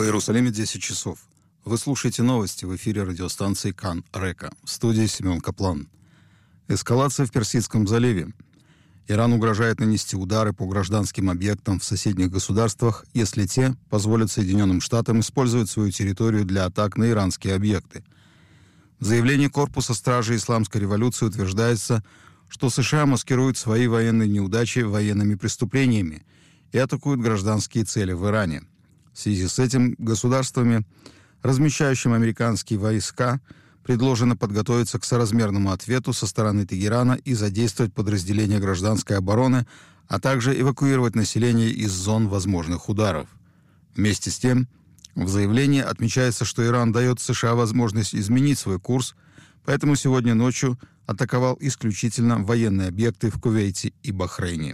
Иерусалиме 10 часов. Вы слушаете новости в эфире радиостанции Кан Река. В студии Семен Каплан. Эскалация в Персидском заливе. Иран угрожает нанести удары по гражданским объектам в соседних государствах, если те позволят Соединенным Штатам использовать свою территорию для атак на иранские объекты. В заявлении Корпуса стражи Исламской революции утверждается, что США маскируют свои военные неудачи военными преступлениями и атакуют гражданские цели в Иране. В связи с этим государствами, размещающим американские войска, предложено подготовиться к соразмерному ответу со стороны Тегерана и задействовать подразделения гражданской обороны, а также эвакуировать население из зон возможных ударов. Вместе с тем, в заявлении отмечается, что Иран дает США возможность изменить свой курс, поэтому сегодня ночью атаковал исключительно военные объекты в Кувейте и Бахрейне.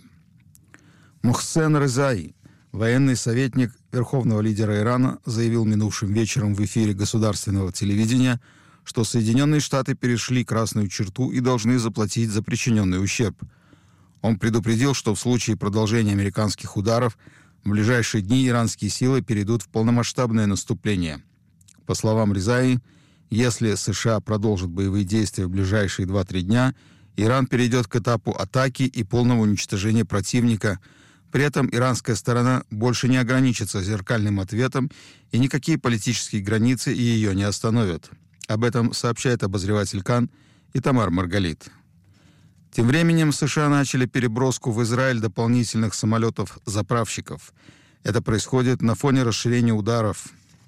Мухсен Резаи, военный советник верховного лидера Ирана, заявил минувшим вечером в эфире государственного телевидения, что Соединенные Штаты перешли красную черту и должны заплатить за причиненный ущерб. Он предупредил, что в случае продолжения американских ударов в ближайшие дни иранские силы перейдут в полномасштабное наступление. По словам Резаи, если США продолжат боевые действия в ближайшие 2-3 дня, Иран перейдет к этапу атаки и полного уничтожения противника. При этом иранская сторона больше не ограничится зеркальным ответом, и никакие политические границы ее не остановят. Об этом сообщает обозреватель Кан Итамар Маргалит. Тем временем США начали переброску в Израиль дополнительных самолетов-заправщиков. Это происходит на фоне расширения ударов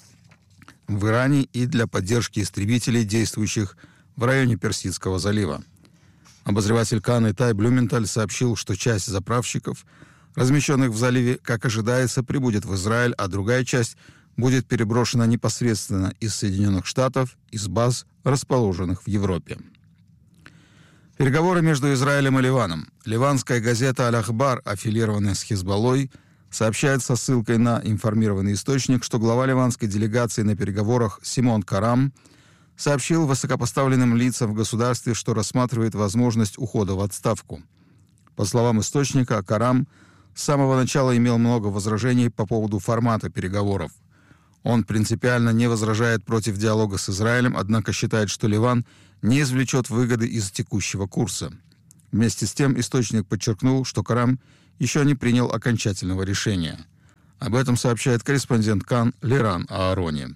в Иране и для поддержки истребителей, действующих в районе Персидского залива. Обозреватель Кан Итай Блюменталь сообщил, что часть заправщиков, размещенных в заливе, как ожидается, прибудет в Израиль, а другая часть будет переброшена непосредственно из Соединенных Штатов, из баз, расположенных в Европе. Переговоры между Израилем и Ливаном. Ливанская газета «Аль-Ахбар», аффилированная с Хизбаллой, сообщает со ссылкой на информированный источник, что глава ливанской делегации на переговорах Симон Карам сообщил высокопоставленным лицам в государстве, что рассматривает возможность ухода в отставку. По словам источника, Карам с самого начала имел много возражений по поводу формата переговоров. Он принципиально не возражает против диалога с Израилем, однако считает, что Ливан не извлечет выгоды из текущего курса. Вместе с тем источник подчеркнул, что Карам еще не принял окончательного решения. Об этом сообщает корреспондент Кан Лиран Аарони.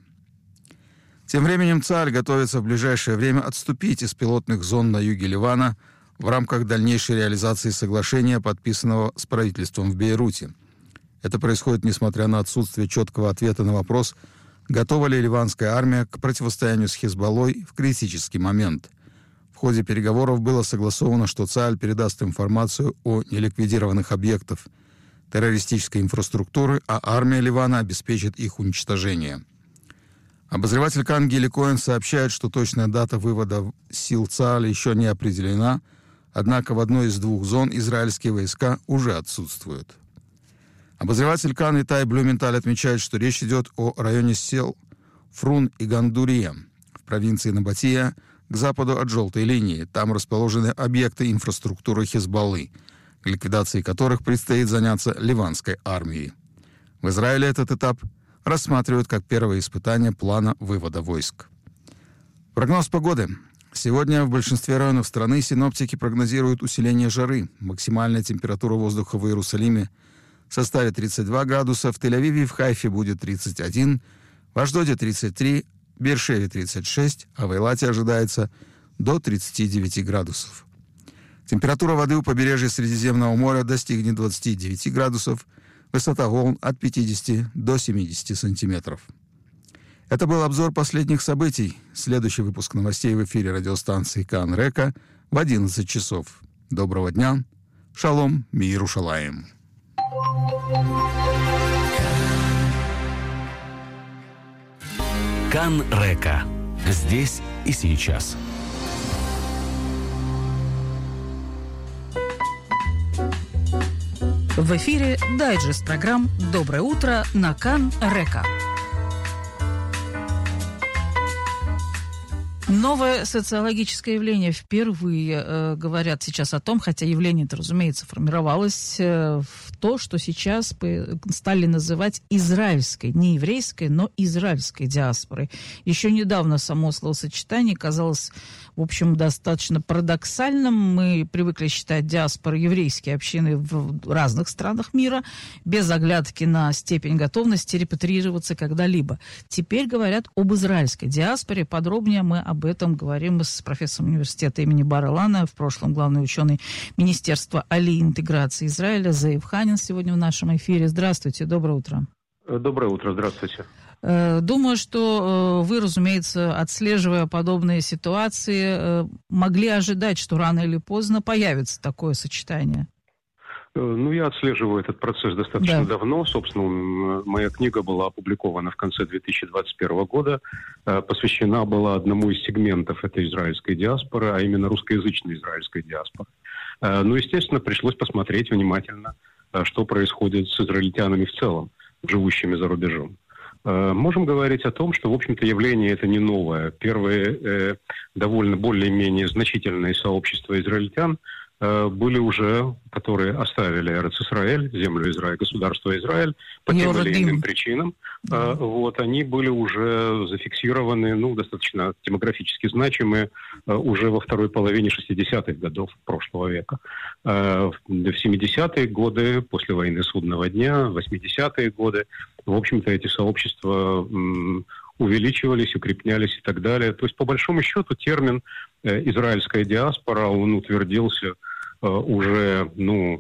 Тем временем ЦАР готовится в ближайшее время отступить из пилотных зон на юге Ливана в рамках дальнейшей реализации соглашения, подписанного с правительством в Бейруте. Это происходит несмотря на отсутствие четкого ответа на вопрос, готова ли ливанская армия к противостоянию с Хизбаллой в критический момент. В ходе переговоров было согласовано, что ЦАЛЬ передаст информацию о неликвидированных объектах террористической инфраструктуры, а армия Ливана обеспечит их уничтожение. Обозреватель Кан Гили Коэн сообщает, что точная дата вывода сил ЦАЛЬ еще не определена, однако в одной из двух зон израильские войска уже отсутствуют. Обозреватель Кан Итай Блюменталь отмечает, что речь идет о районе сел Фрун и Гандурия в провинции Набатия к западу от Желтой линии. Там расположены объекты инфраструктуры Хизбаллы, ликвидацией которых предстоит заняться ливанской армией. В Израиле этот этап рассматривают как первое испытание плана вывода войск. Прогноз погоды. Сегодня в большинстве районов страны синоптики прогнозируют усиление жары. Максимальная температура воздуха в Иерусалиме составит 32 градуса, в Тель-Авиве и в Хайфе будет 31, в Ашдоде 33, в Беэр-Шеве 36, а в Эйлате ожидается до 39 градусов. Температура воды у побережья Средиземного моря достигнет 29 градусов, высота волн от 50 до 70 сантиметров. Это был обзор последних событий. Следующий выпуск новостей в эфире радиостанции Кан Река в 11 часов. Доброго дня. Шалом, мир Иерушалаим. Кан Река. Здесь и сейчас. В эфире дайджест программ «Доброе утро» на Кан Река. Новое социологическое явление. Впервые говорят сейчас о том, хотя явление-то, разумеется, формировалось в то, что сейчас стали называть израильской, не еврейской, но израильской диаспорой. Еще недавно само словосочетание казалось, в общем, достаточно парадоксальным. Мы привыкли считать диаспорой еврейские общины в разных странах мира, без оглядки на степень готовности репатриироваться когда-либо. Теперь говорят об израильской диаспоре. Подробнее мы об этом говорим с профессором университета имени Бар-Илана, в прошлом главный ученый Министерства Али и интеграции Израиля Зеев Ханин сегодня в нашем эфире. Здравствуйте, доброе утро. Доброе утро, здравствуйте. Думаю, что вы, разумеется, отслеживая подобные ситуации, могли ожидать, что рано или поздно появится такое сочетание. Я отслеживаю этот процесс достаточно давно. Собственно, моя книга была опубликована в конце 2021 года. Посвящена была одному из сегментов этой израильской диаспоры, а именно русскоязычной израильской диаспоры. Естественно, пришлось посмотреть внимательно, что происходит с израильтянами в целом, живущими за рубежом. Можем говорить о том, что, в общем-то, явление это не новое. Первые довольно более-менее значительные сообщества израильтян были уже, которые оставили Эрец-Исраэль, землю Израиля, государство Израиль, по тем или иным причинам. Они были уже зафиксированы, достаточно демографически значимые, уже во второй половине 60-х годов прошлого века. В 70-е годы, после войны Судного дня, 80-е годы, в общем-то, эти сообщества увеличивались, укреплялись и так далее. То есть, по большому счету, термин «израильская диаспора», он утвердился уже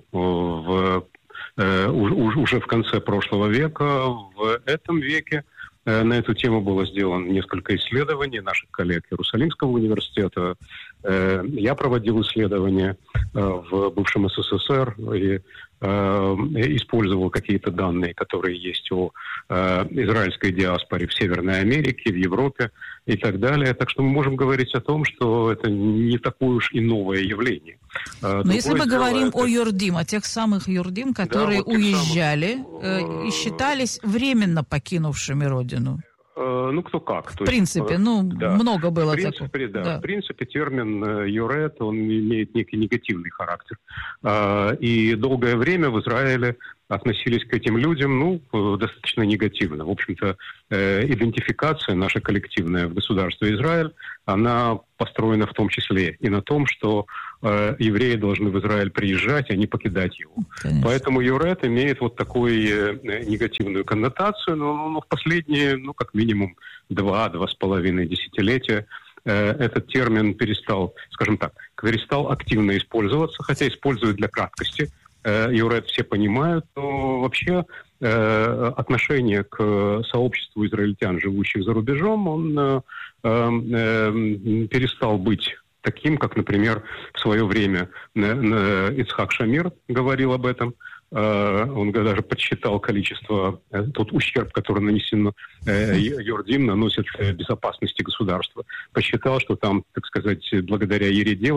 в конце прошлого века. В этом веке на эту тему было сделано несколько исследований наших коллег Иерусалимского университета. Я проводил исследования в бывшем СССР и использовал какие-то данные, которые есть о израильской диаспоре в Северной Америке, в Европе и так далее. Так что мы можем говорить о том, что это не такое уж и новое явление. Но если мы говорим о юрдим, о тех самых юрдим, которые уезжали и считались временно покинувшими родину. Кто как. В принципе, много было такого. В принципе, термин «юрет», он имеет некий негативный характер. И долгое время в Израиле относились к этим людям, достаточно негативно. В общем-то, идентификация наша коллективная в государстве Израиль, она построена в том числе и на том, что евреи должны в Израиль приезжать, а не покидать его. Конечно. Поэтому юрет имеет вот такую негативную коннотацию, но в последние, как минимум, 2-2,5 десятилетия этот термин перестал активно использоваться, хотя используют для краткости. Юрет все понимают, но вообще отношение к сообществу израильтян, живущих за рубежом, он перестал быть таким, как, например, в свое время Ицхак Шамир говорил об этом. Он даже подсчитал количество, тот ущерб, который нанесен юрдим, наносит безопасности государства. Посчитал, что там, так сказать, благодаря ереде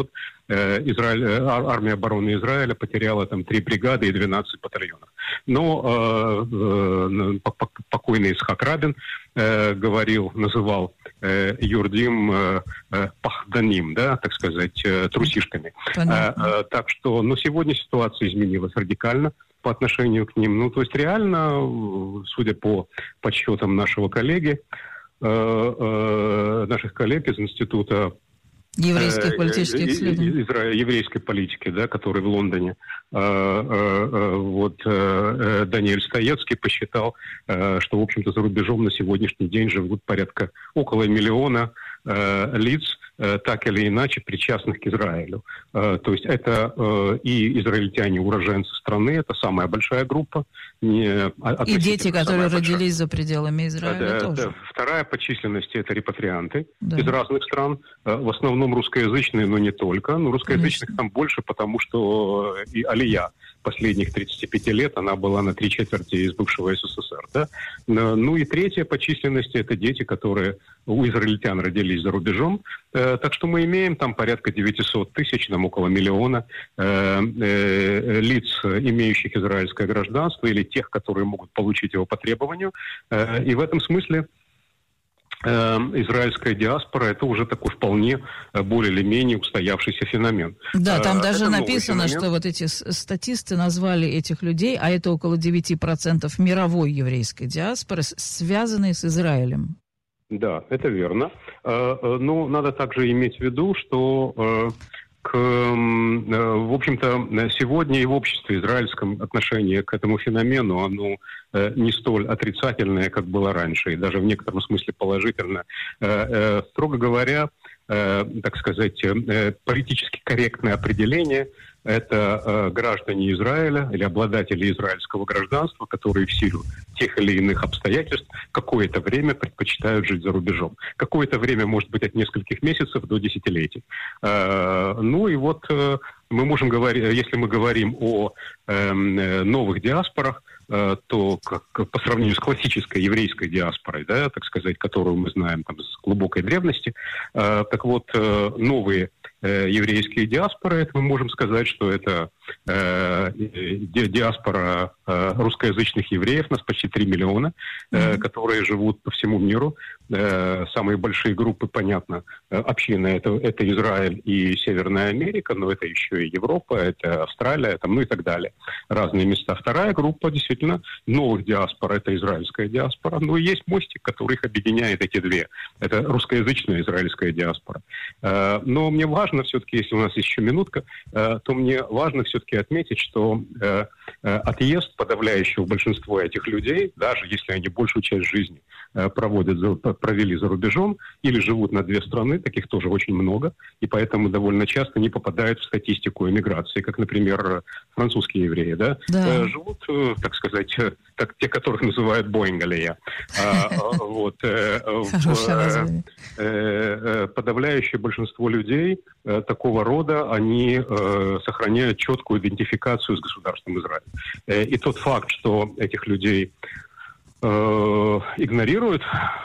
армия обороны Израиля потеряла там 3 бригады и 12 батальонов. Но покойный Ицхак Рабин называл юрдим пахданим, так сказать, трусишками. Так что, сегодня ситуация изменилась радикально по отношению к ним. То есть реально, судя по подсчетам наших коллег из Института еврейских политических исследований, еврейской политики, который в Лондоне, Даниэль Стоецкий посчитал, что, в общем-то, за рубежом на сегодняшний день живут около миллиона лиц, так или иначе причастных к Израилю. То есть это и израильтяне, уроженцы страны, это самая большая группа. И дети, которые родились за пределами Израиля, тоже. Вторая по численности это репатрианты из разных стран, в основном русскоязычные, но не только. Русскоязычных там больше, потому что и алия последних 35 лет, она была на 3/4 из бывшего СССР. И третья по численности это дети, которые у израильтян родились за рубежом. Так что мы имеем там порядка 900 тысяч, около миллиона лиц, имеющих израильское гражданство, или тех, которые могут получить его по требованию. И в этом смысле израильская диаспора – это уже такой вполне более или менее устоявшийся феномен. Да, там даже написано, что вот эти статисты назвали этих людей, а это около 9% мировой еврейской диаспоры, связанные с Израилем. Да, это верно. Но надо также иметь в виду, что в общем-то, сегодня и в обществе израильском отношение к этому феномену, оно не столь отрицательное, как было раньше, и даже в некотором смысле положительное. Строго говоря, так сказать, политически корректное определение – это граждане Израиля или обладатели израильского гражданства, которые в силу тех или иных обстоятельств какое-то время предпочитают жить за рубежом. Какое-то время может быть от нескольких месяцев до десятилетий. Ну и вот мы можем говорить, если мы говорим о новых диаспорах, то по сравнению с классической еврейской диаспорой, да, так сказать, которую мы знаем там, с глубокой древности, так вот, новые еврейские диаспоры, это мы можем сказать, что это диаспора русскоязычных евреев, нас почти 3 миллиона, которые живут по всему миру. Самые большие группы, понятно, общины это Израиль и Северная Америка, но это еще и Европа, это Австралия, там, ну и так далее. Разные места. Вторая группа, действительно, новых диаспор, это израильская диаспора. Но есть мостик, который их объединяет, эти две. Это русскоязычная израильская диаспора. Но мне важно все-таки, если у нас есть еще минутка, то мне важно все-таки отметить, что отъезд подавляющего большинства этих людей, даже если они большую часть жизни провели за рубежом или живут на две страны, таких тоже очень много, и поэтому довольно часто не попадают в статистику эмиграции, как, например, французские евреи, да? Живут, так сказать, те, которых называют боингалия. Подавляющее большинство людей такого рода, они сохраняют четкую идентификацию с государством Израиль. И тот факт, что этих людей игнорируют,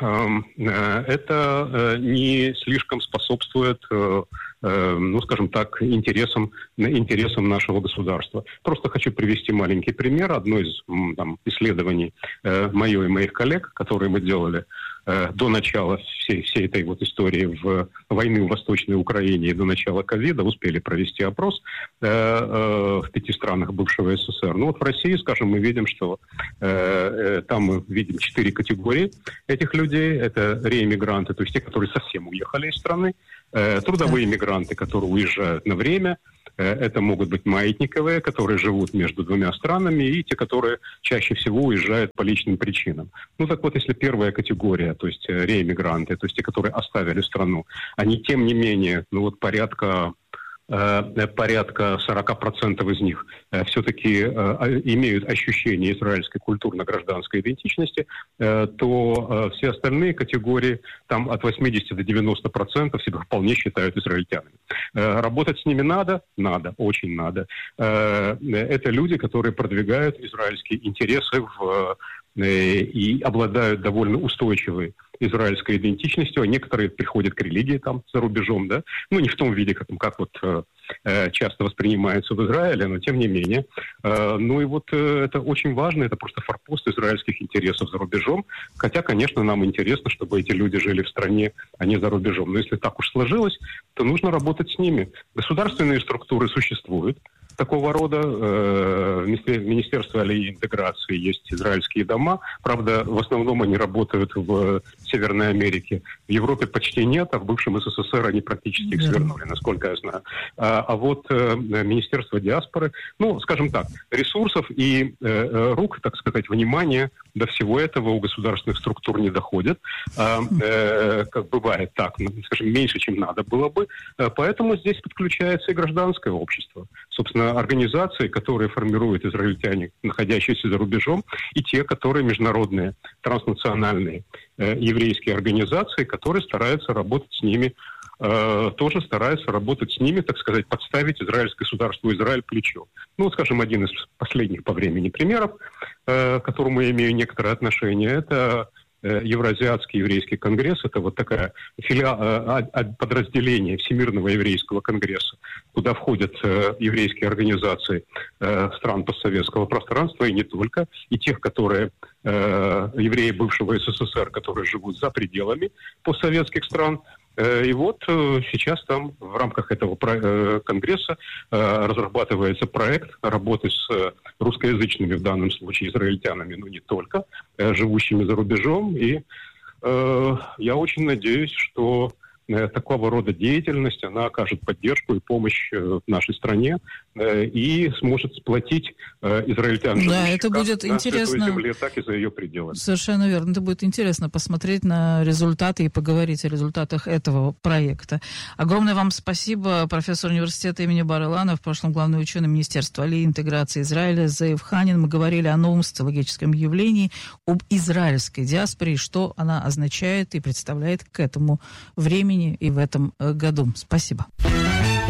это не слишком способствует, ну, скажем так, интересам нашего государства. Просто хочу привести маленький пример. Одно из исследований мое и моих коллег, которые мы делали до начала всей этой вот истории войны в Восточной Украине и до начала ковида, успели провести опрос в 5 странах бывшего СССР. Ну вот в России, скажем, мы видим, что там мы видим 4 категории этих людей. Это реэмигранты, то есть те, которые совсем уехали из страны, трудовые мигранты, которые уезжают на время. Это могут быть маятниковые, которые живут между двумя странами, и те, которые чаще всего уезжают по личным причинам. Ну так вот, если первая категория, то есть реэмигранты, то есть те, которые оставили страну, они тем не менее, ну вот порядка 40% из них все-таки имеют ощущение израильской культурно-гражданской идентичности, то все остальные категории, там от 80 до 90% себя вполне считают израильтянами. Работать с ними надо, очень надо. Это люди, которые продвигают израильские интересы и обладают довольно устойчивой израильской идентичностью, а некоторые приходят к религии там за рубежом, да, ну не в том виде, как вот часто воспринимается в Израиле, но тем не менее. Ну и вот это очень важно, это просто форпост израильских интересов за рубежом, хотя, конечно, нам интересно, чтобы эти люди жили в стране, а не за рубежом. Но если так уж сложилось, то нужно работать с ними. Государственные структуры существуют такого рода. В Министерстве интеграции есть израильские дома. Правда, в основном они работают в Северной Америке. В Европе почти нет, а в бывшем СССР они практически их свернули, насколько я знаю. А вот Министерство диаспоры, ну, скажем так, ресурсов и рук, так сказать, внимания до всего этого у государственных структур не доходит. Как бывает так, скажем, меньше, чем надо было бы. Поэтому здесь подключается и гражданское общество. Собственно, организации, которые формируют израильтяне, находящиеся за рубежом, и те, которые международные, транснациональные еврейские организации, которые стараются работать с ними, тоже стараются работать с ними, так сказать, подставить израильское государство Израиль плечо. Ну, вот, скажем, один из последних по времени примеров, к которому я имею некоторое отношение, это Евразиатский еврейский конгресс, это вот такая подразделение Всемирного еврейского конгресса, куда входят еврейские организации стран постсоветского пространства, и не только, и тех, которые евреи бывшего СССР, которые живут за пределами постсоветских стран. И вот сейчас там в рамках этого конгресса разрабатывается проект работы с русскоязычными, в данном случае израильтянами, но не только, живущими за рубежом. И я очень надеюсь, что такого рода деятельность, она окажет поддержку и помощь нашей стране и сможет сплотить израильтян. Да, это будет интересно. Земле, так и за ее пределами. Совершенно верно. Это будет интересно посмотреть на результаты и поговорить о результатах этого проекта. Огромное вам спасибо, профессор университета имени Бар-Илана, в прошлом главный ученый Министерства Алии и интеграции Израиля Зеев Ханин. Мы говорили о новом социологическом явлении, об израильской диаспоре, что она означает и представляет к этому времени и в этом году. Спасибо.